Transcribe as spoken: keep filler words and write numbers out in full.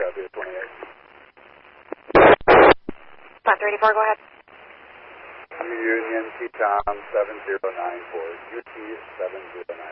Alpha twenty-eight. five thirty-four, go ahead. Union T-Tom seven zero nine four, U T seven zero nine.